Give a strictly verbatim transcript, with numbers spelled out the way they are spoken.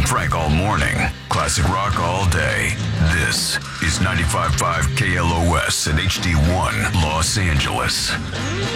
Frank all morning. Classic rock all day. This is ninety-five point five K L O S and H D one Los Angeles.